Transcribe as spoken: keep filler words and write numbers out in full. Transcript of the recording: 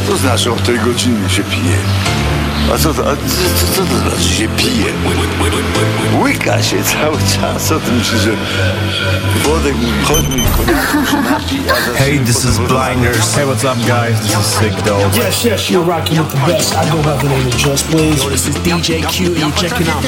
to znaczy o tej godzinie się pije? A co to, a co, co to znaczy się pije? Łyka się cały czas. O tym myślę, że Włodek mówi, chodź mi koniaczku się napij. Hey, this is Blinders. Hey, what's up, guys? This is Sick Dog. Yes, yes, you're rocking with the best. I go by the name of Just Blaze. This is D J Q. You're checking out